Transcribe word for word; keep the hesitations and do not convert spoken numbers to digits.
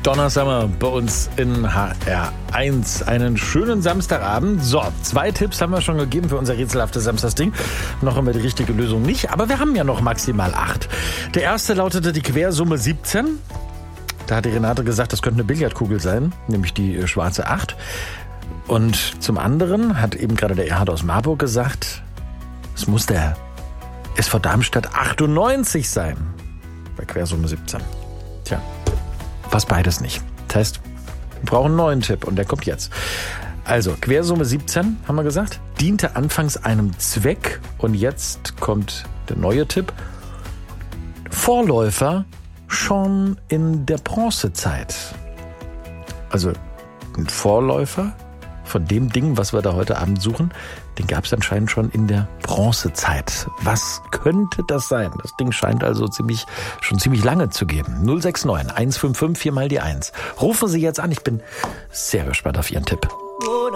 Donnerstag bei uns in H R eins. Einen schönen Samstagabend. So, zwei Tipps haben wir schon gegeben für unser rätselhaftes Samstagsding. Noch haben wir die richtige Lösung nicht, aber wir haben ja noch maximal acht. Der erste lautete die Quersumme siebzehn. Da hat die Renate gesagt, das könnte eine Billardkugel sein, nämlich die schwarze acht. Und zum anderen hat eben gerade der Erhard aus Marburg gesagt, es muss der S V Darmstadt achtundneunzig sein. Bei Quersumme siebzehn. Tja, fast beides nicht. Das heißt, wir brauchen einen neuen Tipp und der kommt jetzt. Also, Quersumme siebzehn, haben wir gesagt, diente anfangs einem Zweck und jetzt kommt der neue Tipp. Vorläufer schon in der Bronzezeit. Also, ein Vorläufer von dem Ding, was wir da heute Abend suchen, den gab es anscheinend schon in der Bronzezeit. Was könnte das sein? Das Ding scheint also ziemlich, schon ziemlich lange zu geben. null sechs neun eins fünf fünf vier mal die eins. Rufen Sie jetzt an, ich bin sehr gespannt auf Ihren Tipp.